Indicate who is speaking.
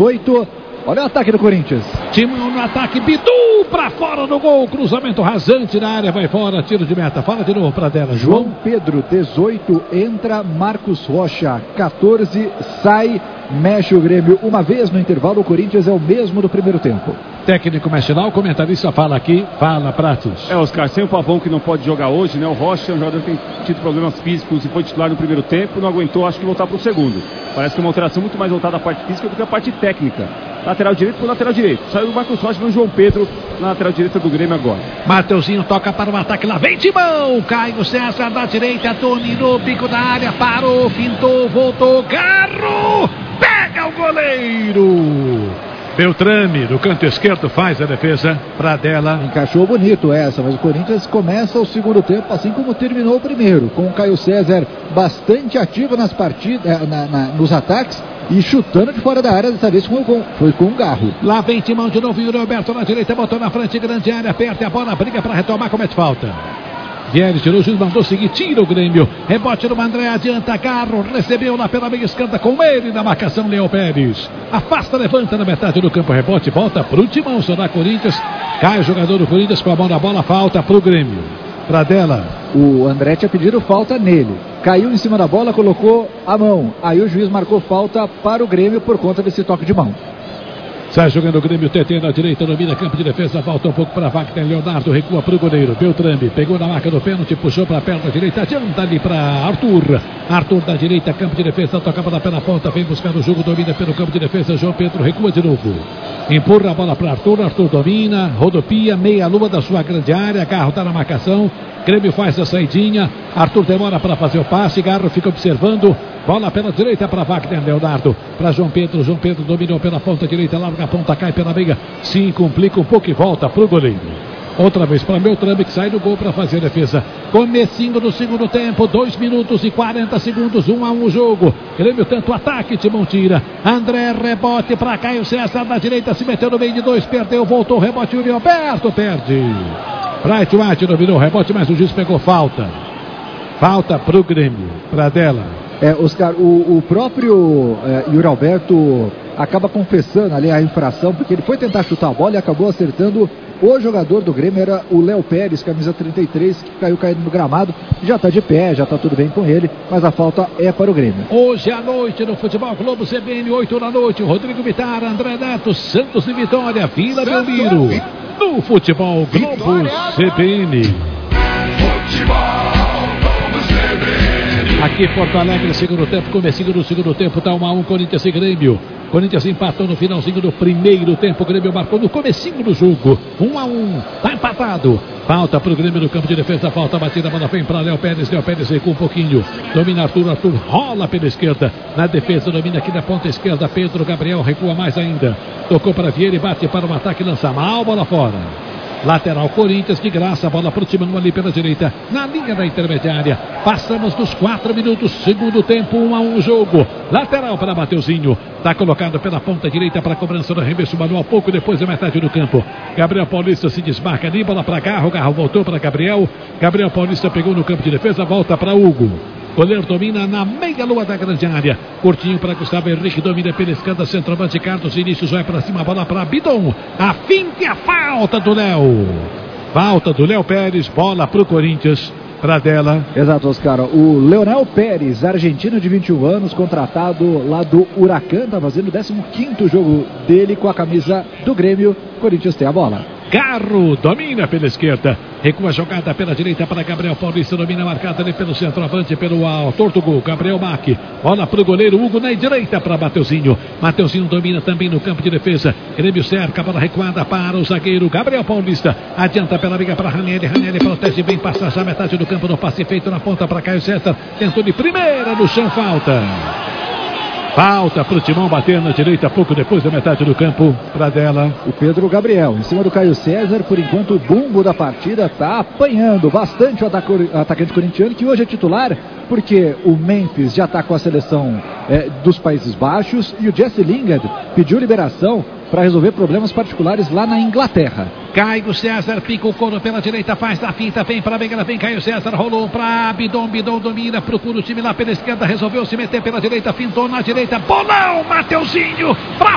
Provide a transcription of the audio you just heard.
Speaker 1: 8. Olha o ataque do Corinthians.
Speaker 2: Timão no ataque, Bidu pra fora do gol, cruzamento rasante na área, vai fora, tiro de meta. Fala de novo pra dela,
Speaker 1: João Pedro, 18, entra Marcos Rocha, 14, sai, mexe o Grêmio uma vez no intervalo. O Corinthians é o mesmo do primeiro tempo.
Speaker 2: Técnico mexe lá, o comentarista fala aqui, fala Prates.
Speaker 3: Oscar, sem o Pavão que não pode jogar hoje, né? O Rocha é um jogador que tem tido problemas físicos e foi titular no primeiro tempo, não aguentou, acho que voltar pro segundo. Parece que é uma alteração muito mais voltada à parte física do que à parte técnica. Lateral direito por lateral direito. Saiu o Marcos Rocha, o João Pedro na lateral direita do Grêmio agora.
Speaker 2: Mateuzinho toca para o ataque, lá vem Timão. Caio César da direita, dominou, pico da área, parou, fintou, voltou, carro, pega o goleiro. Beltrame, do canto esquerdo, faz a defesa para dela.
Speaker 1: Encaixou bonito essa, mas o Corinthians começa o segundo tempo assim como terminou o primeiro, com o Caio César bastante ativo nas partidas, nos ataques e chutando de fora da área. Dessa vez foi com o Garro.
Speaker 2: Lá vem Timão de novo, Yuri Alberto na direita, botou na frente, grande área, aperta a bola, briga para retomar, comete falta. Vieira tirou, o juiz mandou seguir, tira o Grêmio, rebote no André, adianta, Carro, recebeu lá pela meia esquerda com ele na marcação, Léo Pérez, afasta, levanta na metade do campo, rebote, volta pro Timão, só da Corinthians, cai o jogador do Corinthians com a mão na bola, falta pro Grêmio, pra dela.
Speaker 1: O André tinha pedido falta nele, caiu em cima da bola, colocou a mão, aí o juiz marcou falta para o Grêmio por conta desse toque de mão.
Speaker 2: Sai jogando o Grêmio, TT na direita, domina campo de defesa, volta um pouco para Wagner, Leonardo recua para o goleiro, Beltrame, pegou na marca do pênalti, puxou para a perna direita, adianta ali para Arthur da direita, campo de defesa, toca para a pé na ponta, vem buscar o jogo, domina pelo campo de defesa, João Pedro recua de novo, empurra a bola para Arthur domina, rodopia, meia lua da sua grande área, Garro está na marcação, Grêmio faz a saidinha, Arthur demora para fazer o passe, Garro fica observando, bola pela direita para Wagner, Leonardo, para João Pedro dominou pela ponta direita, larga a ponta, cai pela meia, se complica um pouco e volta para o goleiro. Outra vez para Beltrame, que sai do gol para fazer a defesa. Comecinho do segundo tempo, 2 minutos e 40 segundos, 1-1 o jogo. Grêmio tanto ataque, Timão tira. André, rebote para Caio César na direita, se meteu no meio de 2, perdeu, voltou, rebote, Yuri Alberto, perde. Bright White dominou o rebote, mas o juiz pegou falta. Falta para o Grêmio, para dela.
Speaker 1: Oscar, o próprio Yuri Alberto acaba confessando ali a infração, porque ele foi tentar chutar a bola e acabou acertando o jogador do Grêmio, era o Léo Pérez, camisa 33, que caiu no gramado, já está de pé, já está tudo bem com ele, mas a falta é para o Grêmio.
Speaker 2: Hoje à noite no Futebol Globo CBN, 8 da noite, Rodrigo Vitar, André Neto, Santos e Vitória, Vila Belmiro, no Futebol Globo CBN. Aqui Porto Alegre, segundo tempo, comecinho do segundo tempo, tá 1-1, Corinthians e Grêmio. Corinthians empatou no finalzinho do primeiro tempo, Grêmio marcou no comecinho do jogo, 1-1, tá empatado. Falta pro Grêmio no campo de defesa, falta batida, a bola vem para Léo Pérez recua um pouquinho, domina Arthur rola pela esquerda, na defesa domina aqui na ponta esquerda, Pedro Gabriel recua mais ainda, tocou para Vieira e bate para o ataque, lança mal, bola fora. Lateral Corinthians, de graça, bola pro Timão ali pela direita, na linha da intermediária. Passamos dos 4 minutos, segundo tempo, 1-1 o jogo. Lateral para Mateuzinho, tá colocado pela ponta direita para a cobrança do arremesso manual, pouco depois da metade do campo. Gabriel Paulista se desmarca ali, bola para Garro voltou para Gabriel. Gabriel Paulista pegou no campo de defesa, volta para Hugo. Goleiro domina na meia lua da grande área. Curtinho para Gustavo Henrique, domina pela esquerda, centroavante Carlos Vinícius vai para cima, bola para Bidon. A finta e a falta do Léo. Falta do Léo Pérez, bola para o Corinthians, para dela.
Speaker 1: Exato, Oscar. O Leonel Pérez, argentino de 21 anos, contratado lá do Huracan, está fazendo o 15º jogo dele com a camisa do Grêmio. Corinthians tem a bola.
Speaker 2: Garro domina pela esquerda, recua a jogada pela direita para Gabriel Paulista, domina marcada ali pelo centroavante, pelo autor do gol, Gabriel Mack, bola para o goleiro Hugo na direita para Mateuzinho domina também no campo de defesa, Grêmio cerca, a bola recuada para o zagueiro Gabriel Paulista, adianta pela briga para Ranieri protege bem, passa já metade do campo no passe feito na ponta para Caio César, tentou de primeira no chão, falta para o Timão bater na direita, pouco depois da metade do campo, para dela.
Speaker 1: O Pedro Gabriel, em cima do Caio César, por enquanto o bumbo da partida está apanhando bastante o atacante corintiano, que hoje é titular, porque o Memphis já está com a seleção dos Países Baixos e o Jesse Lingard pediu liberação para resolver problemas particulares lá na Inglaterra.
Speaker 2: Caio César pica o couro pela direita, faz da finta, vem para a beira, vem Caio César, rolou para Bidon domina, procura o time lá pela esquerda, resolveu se meter pela direita, fintou na direita, bolão, Mateuzinho, pra